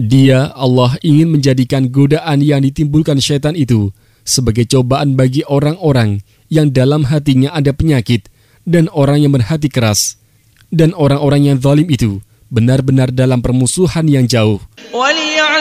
Dia, Allah, ingin menjadikan godaan yang ditimbulkan syaitan itu sebagai cobaan bagi orang-orang yang dalam hatinya ada penyakit dan orang yang berhati keras. Dan orang-orang yang zalim itu benar-benar dalam permusuhan yang jauh.